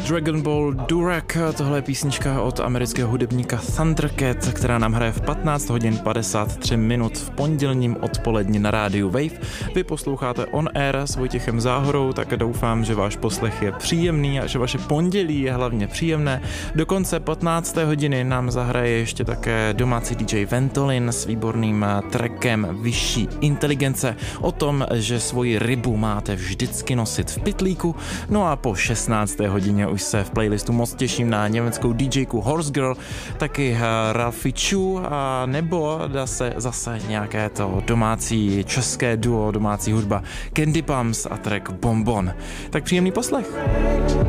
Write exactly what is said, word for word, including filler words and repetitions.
Dragon Ball Durak, tohle je písnička od amerického hudebníka Thundercat, která nám hraje v patnáct hodin padesát tři minut v pondělním odpoledni na rádiu Wave. Vy posloucháte On Air s Vojtěchem Záhorou, tak doufám, že váš poslech je příjemný a že vaše pondělí je hlavně příjemné. Do konce patnácté hodiny nám zahraje ještě také domácí D J Ventolin s výborným trackem Vyšší inteligence o tom, že svoji rybu máte vždycky nosit v pytlíku. No a po šestnácté hodině už se v playlistu moc těším na německou DJku Horse Girl, taky Ralphie Chu a nebo zase, zase nějaké to domácí české duo, domácí hudba Candy Pumps a track Bonbon. Tak příjemný poslech.